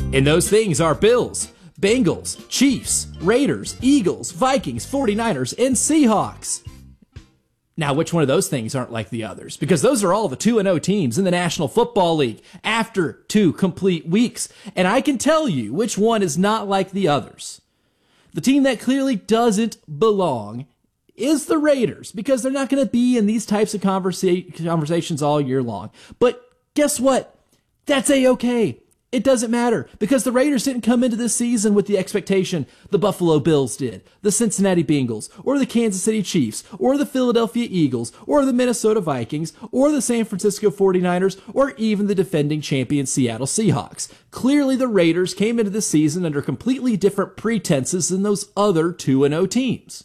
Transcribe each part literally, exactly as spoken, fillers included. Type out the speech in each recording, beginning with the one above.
And those things are Bills, Bengals, Chiefs, Raiders, Eagles, Vikings, forty-niners, and Seahawks. Now, which one of those things aren't like the others? Because those are all the two and oh teams in the National Football League after two complete weeks. And I can tell you which one is not like the others. The team that clearly doesn't belong is the Raiders, because they're not going to be in these types of conversa- conversations all year long. But guess what? That's A-okay. It doesn't matter, because the Raiders didn't come into this season with the expectation the Buffalo Bills did, the Cincinnati Bengals, or the Kansas City Chiefs, or the Philadelphia Eagles, or the Minnesota Vikings, or the San Francisco forty-niners, or even the defending champion Seattle Seahawks. Clearly, the Raiders came into this season under completely different pretenses than those other two and oh teams.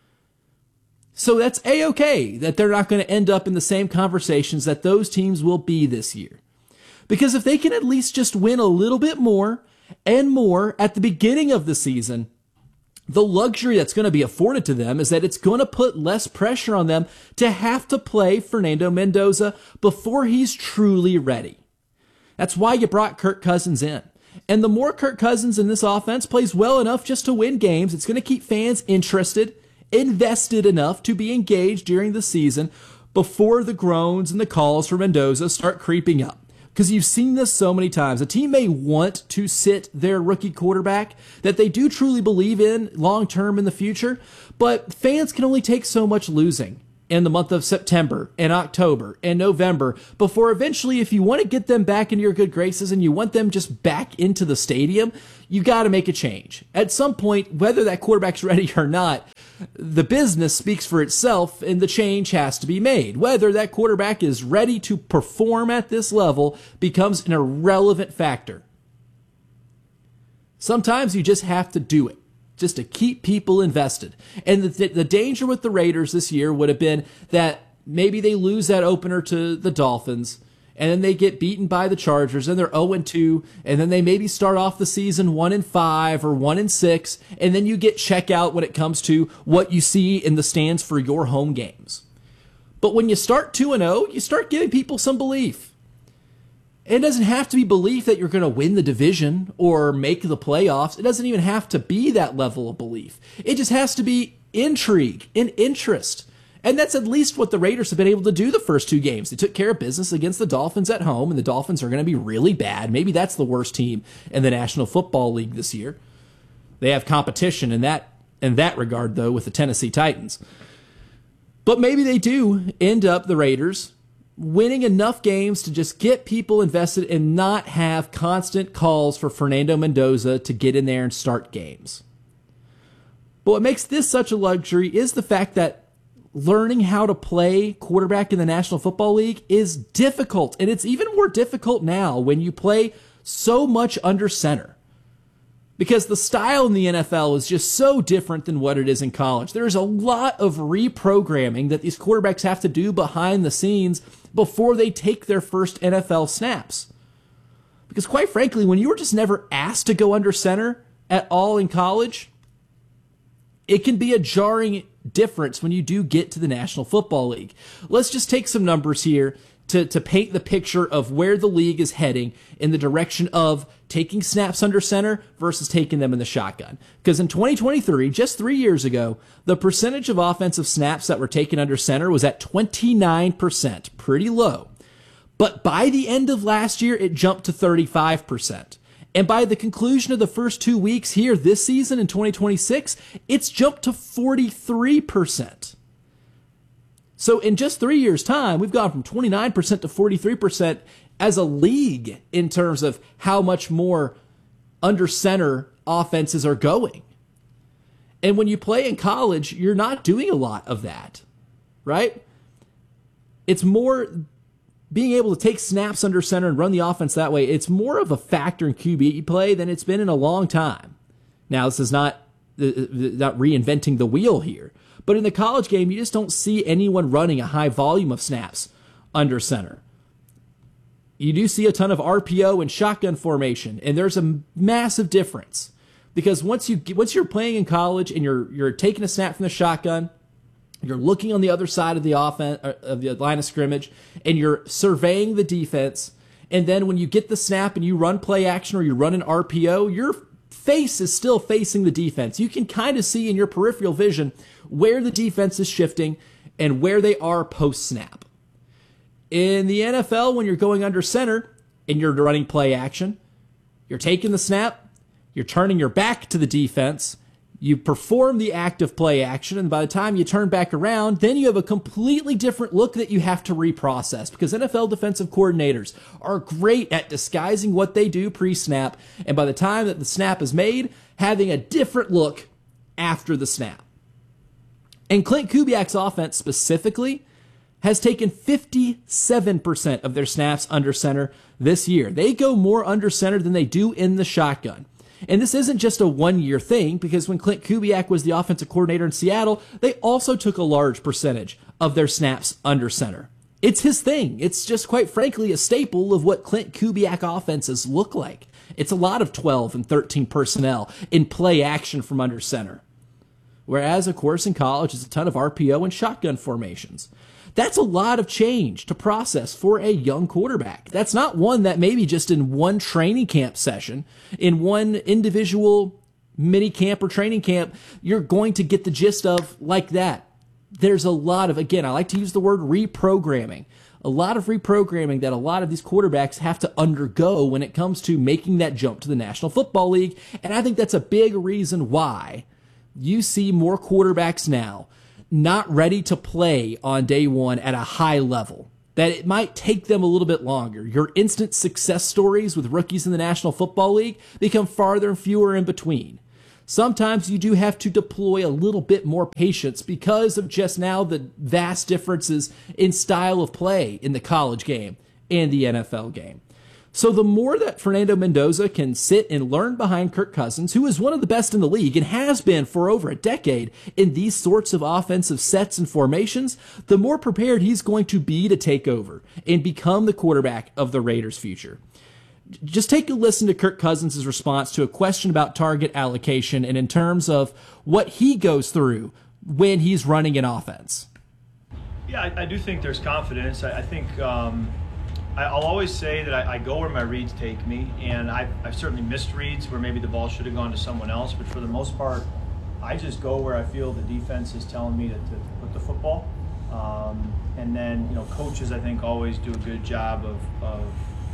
So that's A-okay that they're not going to end up in the same conversations that those teams will be this year. Because if they can at least just win a little bit more and more at the beginning of the season, the luxury that's going to be afforded to them is that it's going to put less pressure on them to have to play Fernando Mendoza before he's truly ready. That's why you brought Kirk Cousins in. And the more Kirk Cousins in this offense plays well enough just to win games, it's going to keep fans interested, invested enough to be engaged during the season before the groans and the calls for Mendoza start creeping up. Because you've seen this so many times. A team may want to sit their rookie quarterback that they do truly believe in long-term in the future, but fans can only take so much losing in the month of September and October and November before eventually, if you want to get them back into your good graces and you want them just back into the stadium, you got to make a change. At some point, whether that quarterback's ready or not, the business speaks for itself and the change has to be made. Whether that quarterback is ready to perform at this level becomes an irrelevant factor. Sometimes you just have to do it, just to keep people invested. And the, the danger with the Raiders this year would have been that maybe they lose that opener to the Dolphins, and then they get beaten by the Chargers, and they're oh and two, and then they maybe start off the season one and five or one and six, and then you get check out when it comes to what you see in the stands for your home games. But when you start two and oh, you start giving people some belief. It doesn't have to be belief that you're going to win the division or make the playoffs. It doesn't even have to be that level of belief. It just has to be intrigue and interest. And that's at least what the Raiders have been able to do the first two games. They took care of business against the Dolphins at home, and the Dolphins are going to be really bad. Maybe that's the worst team in the National Football League this year. They have competition in that in that regard, though, with the Tennessee Titans. But maybe they do end up, the Raiders, winning enough games to just get people invested and not have constant calls for Fernando Mendoza to get in there and start games. But what makes this such a luxury is the fact that learning how to play quarterback in the National Football League is difficult, and it's even more difficult now when you play so much under center. Because the style in the N F L is just so different than what it is in college. There's a lot of reprogramming that these quarterbacks have to do behind the scenes before they take their first N F L snaps. Because quite frankly, when you were just never asked to go under center at all in college, it can be a jarring difference when you do get to the National Football League. Let's just take some numbers here to, to paint the picture of where the league is heading in the direction of taking snaps under center versus taking them in the shotgun. Because in twenty twenty-three, just three years ago, the percentage of offensive snaps that were taken under center was at twenty-nine percent, pretty low. But by the end of last year, it jumped to thirty-five percent. And by the conclusion of the first two weeks here this season in twenty twenty-six, it's jumped to forty-three percent. So in just three years' time, we've gone from twenty-nine percent to forty-three percent as a league in terms of how much more under center offenses are going. And when you play in college, you're not doing a lot of that, right? It's more being able to take snaps under center and run the offense that way. It's more of a factor in Q B play than it's been in a long time. Now, this is not, not reinventing the wheel here, but in the college game, you just don't see anyone running a high volume of snaps under center. You do see a ton of R P O and shotgun formation, and there's a massive difference because once you once you're playing in college and you're you're taking a snap from the shotgun, you're looking on the other side of the offense of the line of scrimmage, and you're surveying the defense, And then when you get the snap and you run play action or you run an R P O, your face is still facing the defense. You can kind of see in your peripheral vision where the defense is shifting and where they are post-snap. In the N F L, when you're going under center and you're running play action, you're taking the snap, you're turning your back to the defense, you perform the active play action, and by the time you turn back around, then you have a completely different look that you have to reprocess, because N F L defensive coordinators are great at disguising what they do pre-snap, and by the time that the snap is made, having a different look after the snap. And Klint Kubiak's offense specifically has taken fifty-seven percent of their snaps under center this year. They go more under center than they do in the shotgun. And this isn't just a one-year thing, because when Klint Kubiak was the offensive coordinator in Seattle, they also took a large percentage of their snaps under center. It's his thing. It's just, quite frankly, a staple of what Klint Kubiak offenses look like. It's a lot of twelve and thirteen personnel in play action from under center. Whereas, of course, in college, it's a ton of R P O and shotgun formations. That's a lot of change to process for a young quarterback. That's not one that maybe just in one training camp session, in one individual mini camp or training camp, you're going to get the gist of like that. There's a lot of, again, I like to use the word reprogramming, a lot of reprogramming that a lot of these quarterbacks have to undergo when it comes to making that jump to the National Football League. And I think that's a big reason why you see more quarterbacks now not ready to play on day one at a high level, that it might take them a little bit longer. Your instant success stories with rookies in the National Football League become farther and fewer in between. Sometimes you do have to deploy a little bit more patience because of just now the vast differences in style of play in the college game and the N F L game. So the more that Fernando Mendoza can sit and learn behind Kirk Cousins, who is one of the best in the league and has been for over a decade in these sorts of offensive sets and formations, the more prepared he's going to be to take over and become the quarterback of the Raiders' future. Just take a listen to Kirk Cousins' response to a question about target allocation and in terms of what he goes through when he's running an offense. Yeah, I, I do think there's confidence. I, I think... Um I'll always say that I, I go where my reads take me, and I've, I've certainly missed reads where maybe the ball should have gone to someone else, but for the most part, I just go where I feel the defense is telling me to, to, to put the football. Um, and then, you know, coaches, I think, always do a good job of, of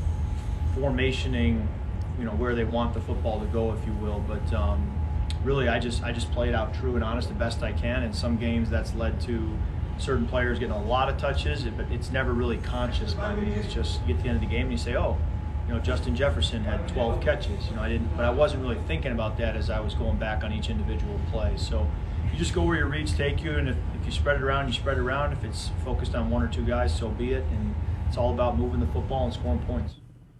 formationing, you know, where they want the football to go, if you will. But um, really, I just, I just play it out true and honest the best I can. In some games, that's led to certain players getting a lot of touches, but it's never really conscious by me. It's just you get to the end of the game and you say, oh, you know, Justin Jefferson had twelve catches. You know, I didn't, but I wasn't really thinking about that as I was going back on each individual play. So you just go where your reads take you, and if, if you spread it around, you spread it around. If it's focused on one or two guys, so be it. And it's all about moving the football and scoring points.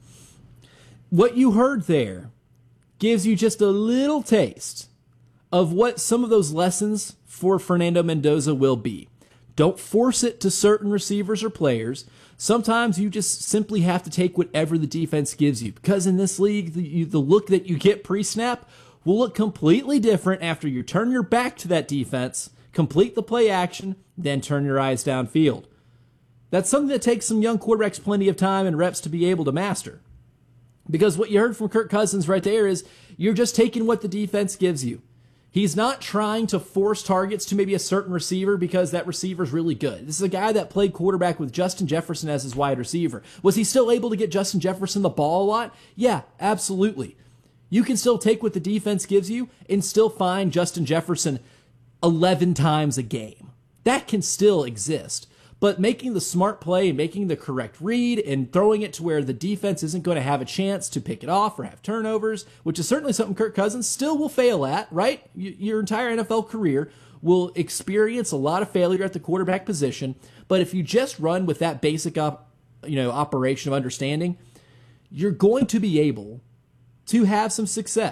What you heard there gives you just a little taste of what some of those lessons for Fernando Mendoza will be. Don't force it to certain receivers or players. Sometimes you just simply have to take whatever the defense gives you, because in this league, the, you, the look that you get pre-snap will look completely different after you turn your back to that defense, complete the play action, then turn your eyes downfield. That's something that takes some young quarterbacks plenty of time and reps to be able to master. Because what you heard from Kirk Cousins right there is you're just taking what the defense gives you. He's not trying to force targets to maybe a certain receiver because that receiver's really good. This is a guy that played quarterback with Justin Jefferson as his wide receiver. Was he still able to get Justin Jefferson the ball a lot? Yeah, absolutely. You can still take what the defense gives you and still find Justin Jefferson eleven times a game. That can still exist. But making the smart play and making the correct read and throwing it to where the defense isn't going to have a chance to pick it off or have turnovers, which is certainly something Kirk Cousins still will fail at, right? Your entire N F L career will experience a lot of failure at the quarterback position. But if you just run with that basic op, you know, operation of understanding, you're going to be able to have some success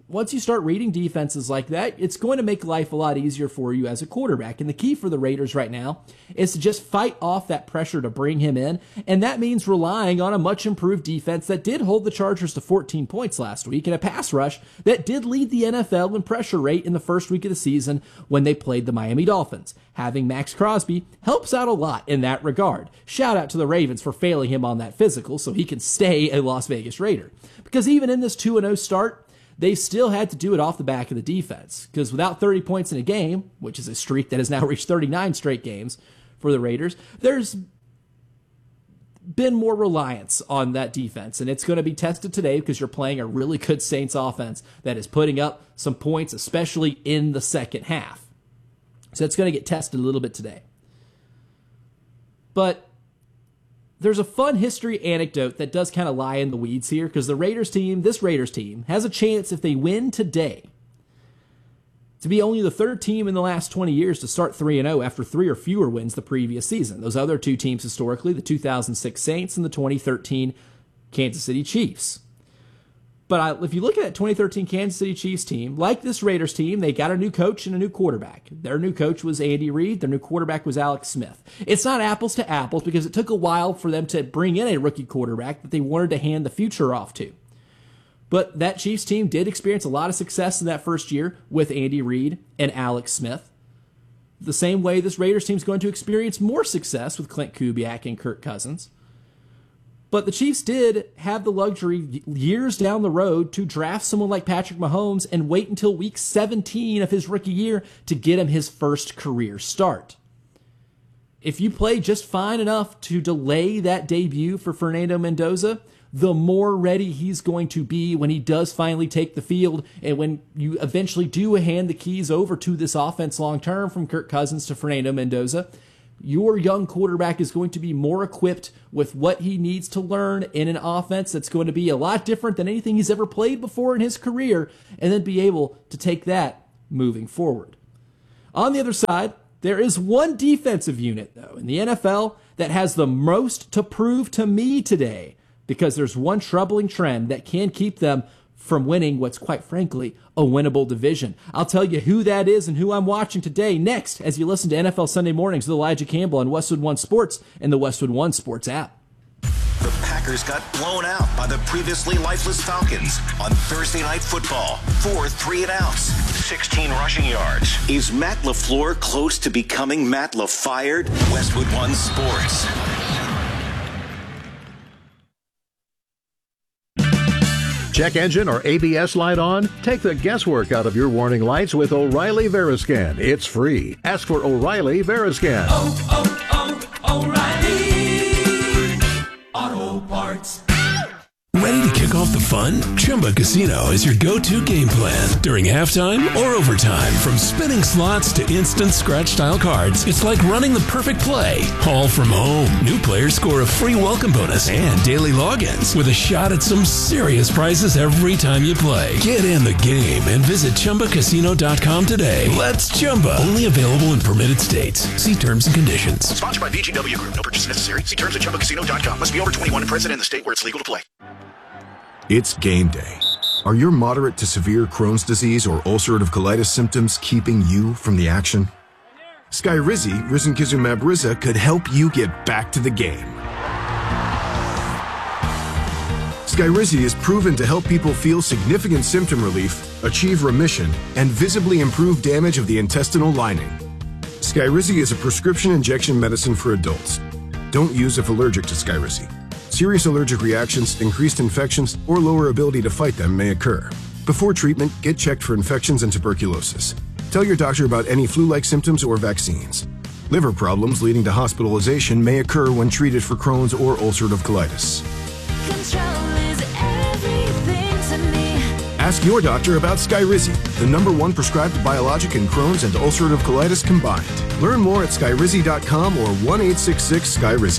once you start reading defenses like that, it's going to make life a lot easier for you as a quarterback. And the key for the Raiders right now is to just fight off that pressure to bring him in. And that means relying on a much improved defense that did hold the Chargers to fourteen points last week, and a pass rush that did lead the N F L in pressure rate in the first week of the season when they played the Miami Dolphins. Having Max Crosby helps out a lot in that regard. Shout out to the Ravens for failing him on that physical so he can stay a Las Vegas Raider. Because even in this two and oh start, they still had to do it off the back of the defense, because without thirty points in a game, which is a streak that has now reached thirty-nine straight games for the Raiders, there's been more reliance on that defense, and it's going to be tested today because you're playing a really good Saints offense that is putting up some points, especially in the second half. So it's going to get tested a little bit today. But there's a fun history anecdote that does kind of lie in the weeds here, because the Raiders team, this Raiders team, has a chance if they win today to be only the third team in the last twenty years to start three and oh after three or fewer wins the previous season. Those other two teams historically, the two thousand six Saints and the twenty thirteen Kansas City Chiefs. But I, if you look at that twenty thirteen Kansas City Chiefs team, like this Raiders team, they got a new coach and a new quarterback. Their new coach was Andy Reid. Their new quarterback was Alex Smith. It's not apples to apples because it took a while for them to bring in a rookie quarterback that they wanted to hand the future off to. But that Chiefs team did experience a lot of success in that first year with Andy Reid and Alex Smith. The same way this Raiders team is going to experience more success with Clint Kubiak and Kirk Cousins. But the Chiefs did have the luxury years down the road to draft someone like Patrick Mahomes and wait until week seventeen of his rookie year to get him his first career start. If you play just fine enough to delay that debut for Fernando Mendoza, the more ready he's going to be when he does finally take the field, and when you eventually do hand the keys over to this offense long term from Kirk Cousins to Fernando Mendoza, your young quarterback is going to be more equipped with what he needs to learn in an offense that's going to be a lot different than anything he's ever played before in his career, and then be able to take that moving forward. On the other side, there is one defensive unit, though, in the N F L that has the most to prove to me today, because there's one troubling trend that can keep them from winning what's quite frankly a winnable division. I'll tell you who that is and who I'm watching today next as you listen to N F L Sunday Mornings with Elijah Campbell on Westwood One Sports and the Westwood One Sports app. The Packers got blown out by the previously lifeless Falcons on Thursday Night Football. Four three and outs, sixteen rushing yards. Is Matt LaFleur close to becoming Matt LaFired? Westwood One Sports. Check engine or A B S light on? Take the guesswork out of your warning lights with O'Reilly Veriscan. It's free. Ask for O'Reilly Veriscan. Oh, oh, oh, O'Reilly Auto Parts. Ready to kick off the fun? Chumba Casino is your go-to game plan during halftime or overtime. From spinning slots to instant scratch-style cards, it's like running the perfect play, all from home. New players score a free welcome bonus and daily logins with a shot at some serious prizes every time you play. Get in the game and visit Chumba Casino dot com today. Let's Chumba. Only available in permitted states. See terms and conditions. Sponsored by V G W Group. No purchase necessary. See terms at Chumba Casino dot com. Must be over twenty-one and present in the state where it's legal to play. It's game day. Are your moderate to severe Crohn's disease or ulcerative colitis symptoms keeping you from the action? Skyrizi, risankizumab Riza, could help you get back to the game. Skyrizi is proven to help people feel significant symptom relief, achieve remission, and visibly improve damage of the intestinal lining. Skyrizi is a prescription injection medicine for adults. Don't use if allergic to Skyrizi. Serious allergic reactions, increased infections, or lower ability to fight them may occur. Before treatment, get checked for infections and tuberculosis. Tell your doctor about any flu-like symptoms or vaccines. Liver problems leading to hospitalization may occur when treated for Crohn's or ulcerative colitis. Control is everything to me. Ask your doctor about Skyrizi, the number one prescribed biologic in Crohn's and ulcerative colitis combined. Learn more at skyrizi dot com or one eight six six Skyrizi.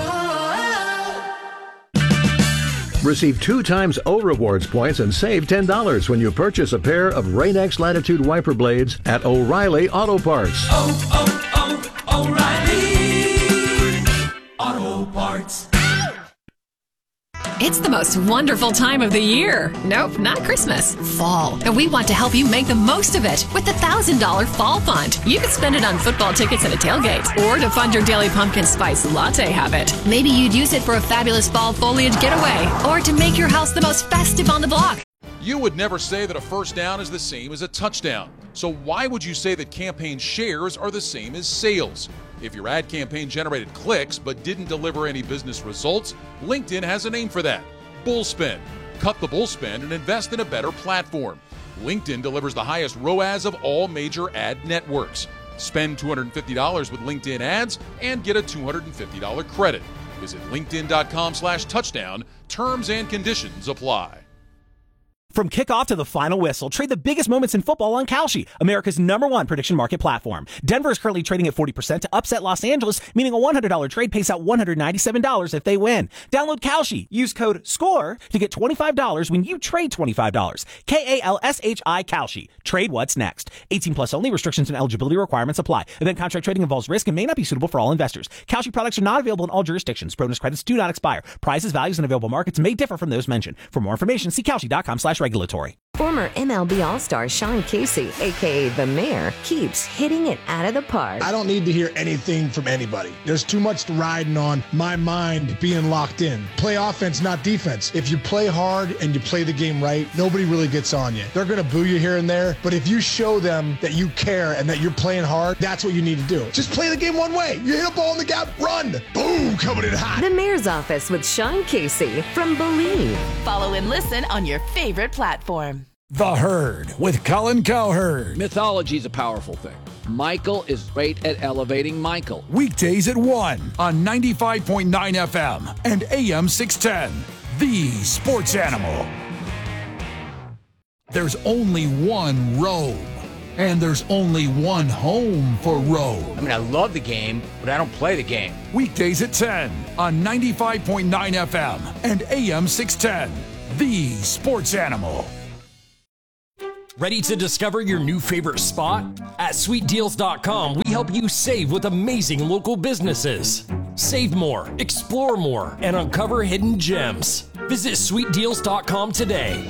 Receive two times O Rewards points and save ten dollars when you purchase a pair of Rain-X Latitude wiper blades at O'Reilly Auto Parts. Oh, oh, oh, O'Reilly Auto Parts. It's the most wonderful time of the year. Nope, not Christmas. Fall. And we want to help you make the most of it with the one thousand dollars Fall Fund. You can spend it on football tickets and a tailgate, or to fund your daily pumpkin spice latte habit. Maybe you'd use it for a fabulous fall foliage getaway, or to make your house the most festive on the block. You would never say that a first down is the same as a touchdown. So why would you say that campaign shares are the same as sales? If your ad campaign generated clicks but didn't deliver any business results, LinkedIn has a name for that: Bullspend. Cut the bullspend and invest in a better platform. LinkedIn delivers the highest R O A S of all major ad networks. Spend two hundred fifty dollars with LinkedIn ads and get a two hundred fifty dollars credit. Visit linkedin.com slash touchdown. Terms and conditions apply. From kickoff to the final whistle, trade the biggest moments in football on Kalshi, America's number one prediction market platform. Denver is currently trading at forty percent to upset Los Angeles, meaning a one hundred dollars trade pays out one hundred ninety-seven dollars if they win. Download Kalshi. Use code SCORE to get twenty-five dollars when you trade twenty-five dollars. K A L S H I Kalshi. Trade what's next. eighteen plus only. Restrictions and eligibility requirements apply. Event contract trading involves risk and may not be suitable for all investors. Kalshi products are not available in all jurisdictions. Bonus credits do not expire. Prices, values, and available markets may differ from those mentioned. For more information, see Kalshi.com slash regulatory. Former M L B All-Star Sean Casey, a k a. The Mayor, keeps hitting it out of the park. I don't need to hear anything from anybody. There's too much riding on my mind being locked in. Play offense, not defense. If you play hard and you play the game right, nobody really gets on you. They're going to boo you here and there, but if you show them that you care and that you're playing hard, that's what you need to do. Just play the game one way. You hit a ball in the gap, run. Boom, coming in hot. The Mayor's Office with Sean Casey from Believe. Follow and listen on your favorite platform. The Herd with Colin Cowherd. Mythology is a powerful thing. Michael is great at elevating Michael. Weekdays at one on ninety-five point nine F M and A M six ten. The Sports Animal. There's only one Rome, and there's only one home for Rome. I mean, I love the game, but I don't play the game. Weekdays at ten on ninety-five point nine F M and A M six ten. The Sports Animal. Ready to discover your new favorite spot? At sweet deals dot com, we help you save with amazing local businesses. Save more, explore more, and uncover hidden gems. Visit sweet deals dot com today.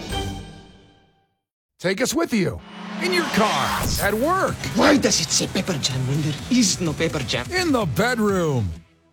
Take us with you. In your car, at work. Why does it say Pepper Jam when there is no Pepper Jam? In the bedroom.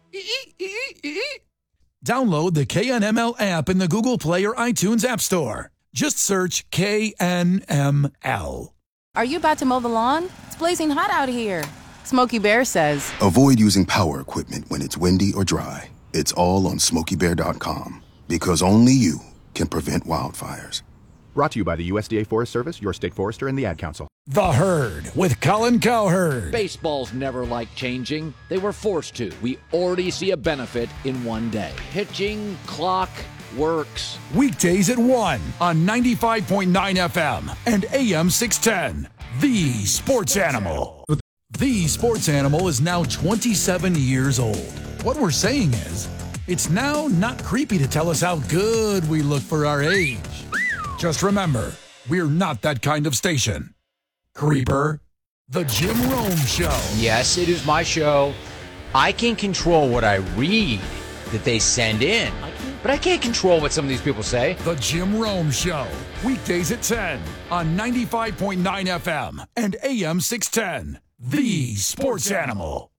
Download the K N M L app in the Google Play or iTunes App Store. Just search K N M L. Are you about to mow the lawn? It's blazing hot out here. Smokey Bear says, avoid using power equipment when it's windy or dry. It's all on smokey bear dot com because only you can prevent wildfires. Brought to you by the U S D A Forest Service, your state forester, and the Ad Council. The Herd with Colin Cowherd. Baseball's never liked changing. They were forced to. We already see a benefit in one day. Pitching, clock, works. Weekdays at one on ninety-five point nine F M and A M six ten. The Sports Animal. The Sports Animal is now twenty-seven years old. What we're saying is, it's now not creepy to tell us how good we look for our age. Just remember, we're not that kind of station. Creeper. The Jim Rome Show. Yes, it is my show. I can control what I read that they send in. But I can't control what some of these people say. The Jim Rome Show. Weekdays at ten on ninety-five point nine F M and A M six ten. The Sports Animal.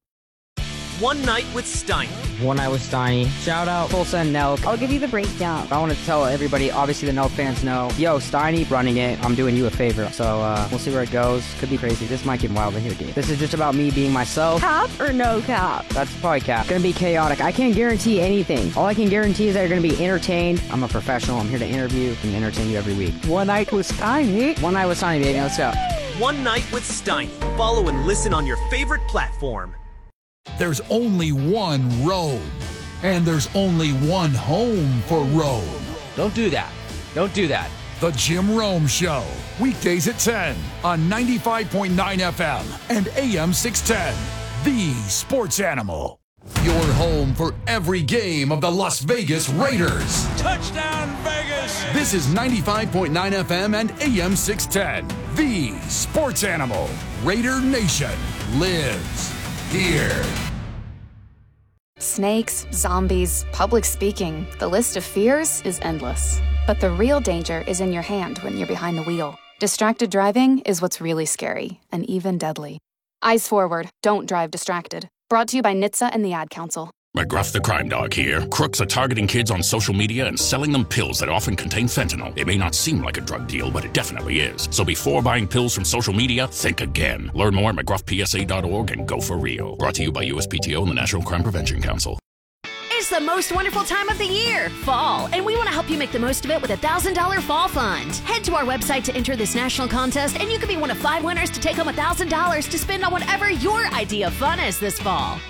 One Night with Steiny. One Night with Steiny. Shout out Tulsa and Nelk. I'll give you the breakdown. I want to tell everybody, obviously the Nelk fans know, yo, Steiny running it. I'm doing you a favor. So uh, we'll see where it goes. Could be crazy. This might get wild in here, dude. This is just about me being myself. Cap or no cap? That's probably cap. Gonna be chaotic. I can't guarantee anything. All I can guarantee is that you're gonna be entertained. I'm a professional. I'm here to interview and entertain you every week. One Night with Steiny. One Night with Steiny, baby. Let's go. One Night with Steiny. Follow and listen on your favorite platform. There's only one Rome, and there's only one home for Rome. Don't do that. Don't do that. The Jim Rome Show. Weekdays at ten on ninety-five point nine F M and A M six ten. The Sports Animal. Your home for every game of the Las Vegas Raiders. Touchdown, Vegas! This is ninety-five point nine F M and A M six ten. The Sports Animal. Raider Nation lives here. snakes, zombies, public speaking. The list of fears is endless. But the real danger is in your hand when you're behind the wheel. Distracted driving is what's really scary and even deadly. Eyes forward, don't drive distracted. Brought to you by N H T S A and the Ad Council. McGruff the Crime Dog here. Crooks are targeting kids on social media and selling them pills that often contain fentanyl. It may not seem like a drug deal, but it definitely is. So before buying pills from social media, think again. Learn more at mcgruff p s a dot org and go for real. Brought to you by U S P T O and the National Crime Prevention Council. It's the most wonderful time of the year, fall, and we want to help you make the most of it with a one thousand dollars Fall Fund. Head to our website to enter this national contest, and you could be one of five winners to take home one thousand dollars to spend on whatever your idea of fun is this fall.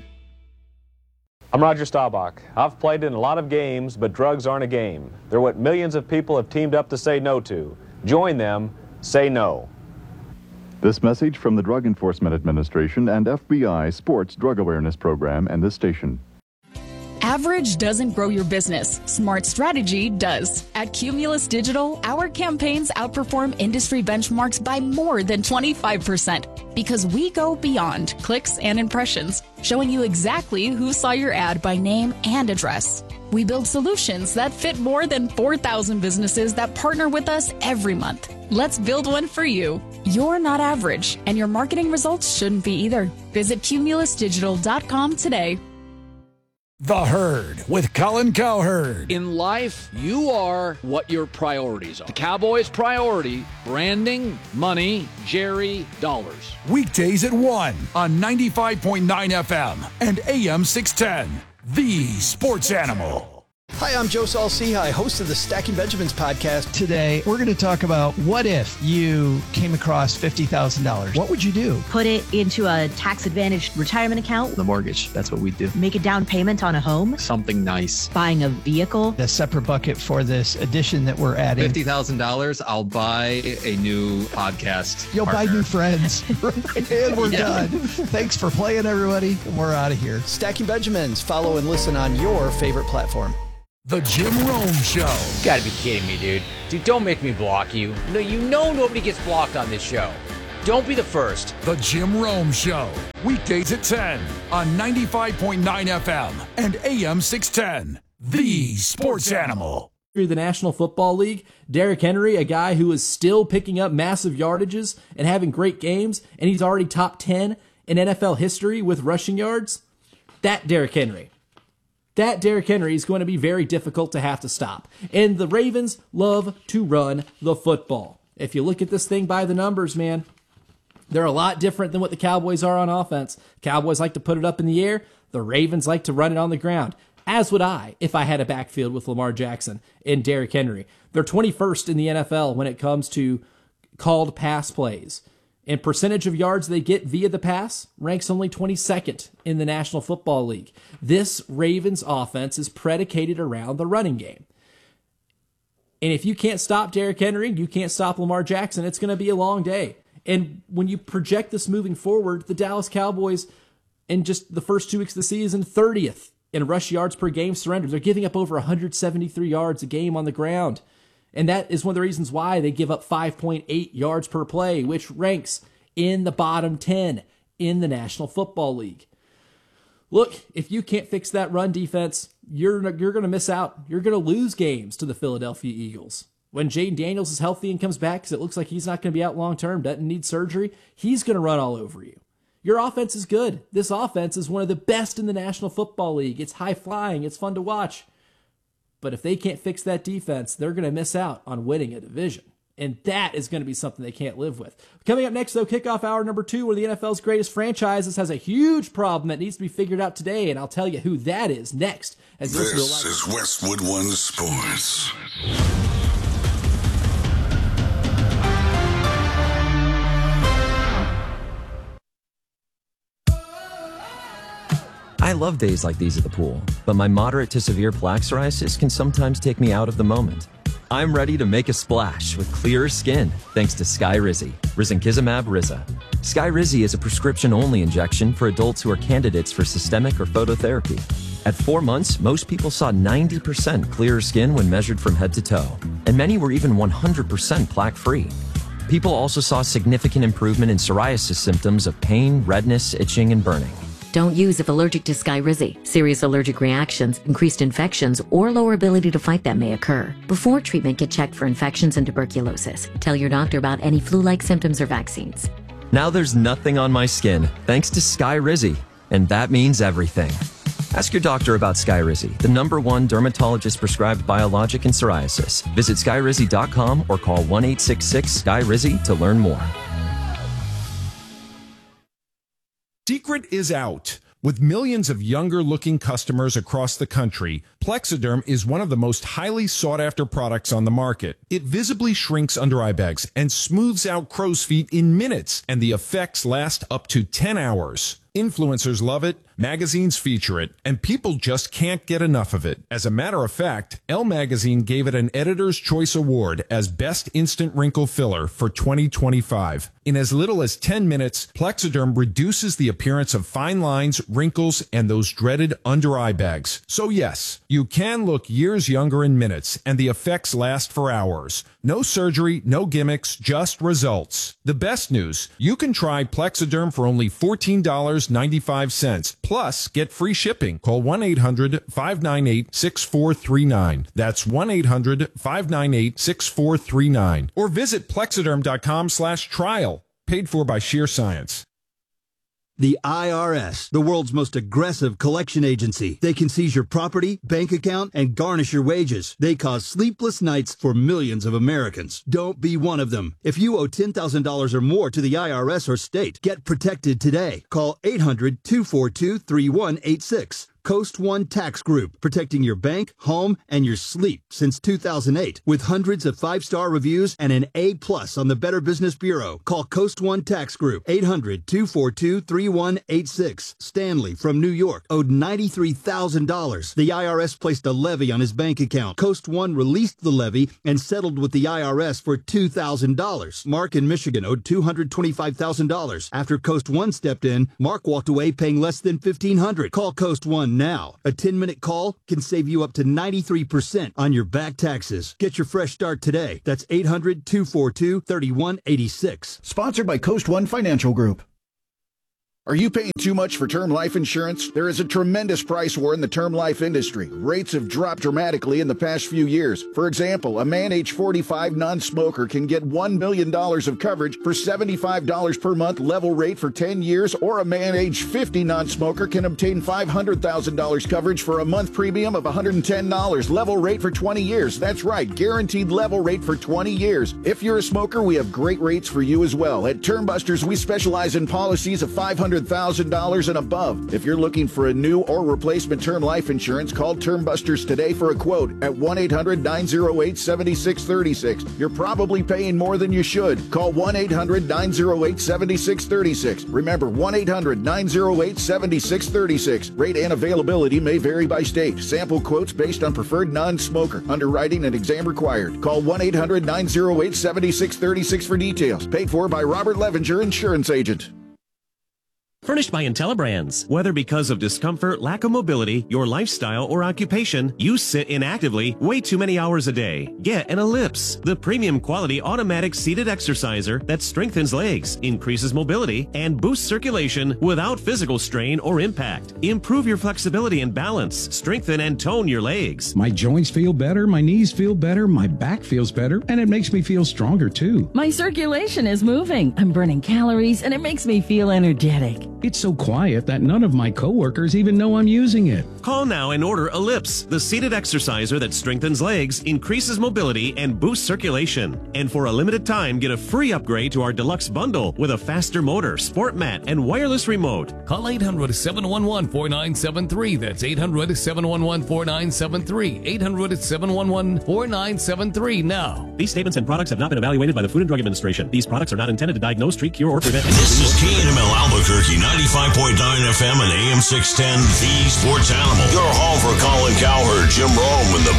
I'm Roger Staubach. I've played in a lot of games, but drugs aren't a game. They're what millions of people have teamed up to say no to. Join them. Say no. This message from the Drug Enforcement Administration and F B I Sports Drug Awareness Program and this station. Average doesn't grow your business. Smart strategy does. At Cumulus Digital, our campaigns outperform industry benchmarks by more than twenty-five percent because we go beyond clicks and impressions, showing you exactly who saw your ad by name and address. We build solutions that fit more than four thousand businesses that partner with us every month. Let's build one for you. You're not average, and your marketing results shouldn't be either. Visit cumulus digital dot com today. The Herd with Colin Cowherd. In life, you are what your priorities are. The Cowboys' priority, branding, money, Jerry, dollars. Weekdays at one on ninety-five point nine F M and A M six ten. The Sports Animal. Hi, I'm Joe Saul-Sehy, host of the Stacking Benjamins podcast. Today, we're going to talk about what if you came across fifty thousand dollars? What would you do? Put it into a tax-advantaged retirement account. The mortgage, that's what we do. Make a down payment on a home. Something nice. Buying a vehicle. A separate bucket for this addition that we're adding. fifty thousand dollars, I'll buy a new podcast You'll partner. buy new friends. And we're yeah. done. Thanks for playing, everybody. We're out of here. Stacking Benjamins. Follow and listen on your favorite platform. The Jim Rome Show. You gotta be kidding me, dude. Dude, don't make me block you. No, you know nobody gets blocked on this show. Don't be the first. The Jim Rome Show. Weekdays at ten on ninety-five point nine F M and A M six ten. The Sports Animal. Through the National Football League, Derrick Henry, a guy who is still picking up massive yardages and having great games, and he's already top ten in N F L history with rushing yards. That Derrick Henry. That Derrick Henry is going to be very difficult to have to stop. And the Ravens love to run the football. If you look at this thing by the numbers, man, they're a lot different than what the Cowboys are on offense. Cowboys like to put it up in the air. The Ravens like to run it on the ground. As would I if I had a backfield with Lamar Jackson and Derrick Henry. They're twenty-first in the N F L when it comes to called pass plays. And percentage of yards they get via the pass ranks only twenty-second in the National Football League. This Ravens offense is predicated around the running game. And if you can't stop Derrick Henry, you can't stop Lamar Jackson, it's going to be a long day. And when you project this moving forward, the Dallas Cowboys, in just the first two weeks of the season, thirtieth in rush yards per game surrendered. They're giving up over one hundred seventy-three yards a game on the ground. And that is one of the reasons why they give up five point eight yards per play, which ranks in the bottom ten in the National Football League. Look, if you can't fix that run defense, you're, you're going to miss out. You're going to lose games to the Philadelphia Eagles. When Jaden Daniels is healthy and comes back, because it looks like he's not going to be out long term, doesn't need surgery, he's going to run all over you. Your offense is good. This offense is one of the best in the National Football League. It's high flying. It's fun to watch. But if they can't fix that defense, they're going to miss out on winning a division. And that is going to be something they can't live with. Coming up next, though, kickoff hour number two, one of the N F L's greatest franchises has a huge problem that needs to be figured out today, and I'll tell you who that is next. As this this is Westwood One Sports. I love days like these at the pool, but my moderate to severe plaque psoriasis can sometimes take me out of the moment. I'm ready to make a splash with clearer skin thanks to Skyrizi, risankizumab Riza. Skyrizi is a prescription-only injection for adults who are candidates for systemic or phototherapy. At four months, most people saw ninety percent clearer skin when measured from head to toe, and many were even one hundred percent plaque-free. People also saw significant improvement in psoriasis symptoms of pain, redness, itching, and burning. Don't use if allergic to Skyrizi. Serious allergic reactions, increased infections, or lower ability to fight them may occur. Before treatment, get checked for infections and tuberculosis. Tell your doctor about any flu-like symptoms or vaccines. Now there's nothing on my skin thanks to Skyrizi, and that means everything. Ask your doctor about Skyrizi, the number one dermatologist-prescribed biologic in psoriasis. Visit skyrizi dot com or call one eight six six Skyrizi to learn more. Secret is out. With millions of younger-looking customers across the country, Plexiderm is one of the most highly sought-after products on the market. It visibly shrinks under-eye bags and smooths out crow's feet in minutes, and the effects last up to ten hours. Influencers love it, magazines feature it, and people just can't get enough of it. As a matter of fact, Elle Magazine gave it an Editor's Choice Award as Best Instant Wrinkle Filler for twenty twenty-five. In as little as ten minutes, Plexiderm reduces the appearance of fine lines, wrinkles, and those dreaded under-eye bags. So yes, you can look years younger in minutes, and the effects last for hours. No surgery, no gimmicks, just results. The best news, you can try Plexiderm for only fourteen dollars and ninety-five cents. Plus, get free shipping. Call one eight hundred five nine eight six four three nine. That's one eight hundred five nine eight six four three nine. Or visit plexiderm dot com slash trial. Paid for by Sheer Science. The I R S, the world's most aggressive collection agency. They can seize your property, bank account, and garnish your wages. They cause sleepless nights for millions of Americans. Don't be one of them. If you owe ten thousand dollars or more to the I R S or state, get protected today. Call eight hundred two four two three one eight six. Coast One Tax Group, protecting your bank, home, and your sleep since two thousand eight. With hundreds of five-star reviews and an A plus on the Better Business Bureau. Call Coast One Tax Group, eight hundred two four two three one eight six. Stanley from New York owed ninety-three thousand dollars. The I R S placed a levy on his bank account. Coast One released the levy and settled with the I R S for two thousand dollars. Mark in Michigan owed two hundred twenty-five thousand dollars. After Coast One stepped in, Mark walked away paying less than fifteen hundred dollars. Call Coast One now. A ten-minute call can save you up to ninety-three percent on your back taxes. Get your fresh start today. That's eight hundred two four two three one eight six. Sponsored by Coast One Financial Group. Are you paying too much for term life insurance? There is a tremendous price war in the term life industry. Rates have dropped dramatically in the past few years. For example, a man age forty-five non-smoker can get one million dollars of coverage for seventy-five dollars per month level rate for ten years, or a man age fifty non-smoker can obtain five hundred thousand dollars coverage for a month premium of one hundred ten dollars level rate for twenty years. That's right, guaranteed level rate for twenty years. If you're a smoker, we have great rates for you as well. At Term Busters, we specialize in policies of five hundred thousand dollars and above. If you're looking for a new or replacement term life insurance, call Term Busters today for a quote at one eight hundred nine oh eight seven six three six. You're probably paying more than you should. Call one eight hundred nine oh eight seven six three six. Remember, one eight hundred nine oh eight seven six three six. Rate and availability may vary by state. Sample quotes based on preferred non-smoker. Underwriting and exam required. Call one eight hundred nine oh eight seven six three six for details. Paid for by Robert Levinger, insurance agent. Furnished by IntelliBrands. Whether because of discomfort, lack of mobility, your lifestyle, or occupation, you sit inactively way too many hours a day. Get an Ellipse, the premium quality automatic seated exerciser that strengthens legs, increases mobility, and boosts circulation without physical strain or impact. Improve your flexibility and balance, strengthen and tone your legs. My joints feel better, my knees feel better, my back feels better, and it makes me feel stronger too. My circulation is moving. I'm burning calories, and it makes me feel energetic. It's so quiet that none of my coworkers even know I'm using it. Call now and order Ellipse, the seated exerciser that strengthens legs, increases mobility, and boosts circulation. And for a limited time, get a free upgrade to our deluxe bundle with a faster motor, sport mat, and wireless remote. Call eight hundred seven one one four nine seven three. That's eight hundred seven one one four nine seven three. eight hundred seven one one four nine seven three now. These statements and products have not been evaluated by the Food and Drug Administration. These products are not intended to diagnose, treat, cure, or prevent. This is K N M L Albuquerque, ninety-five point nine F M and A M six ten, The Sports Animal. Your home for Colin Cowherd, Jim Rome, and the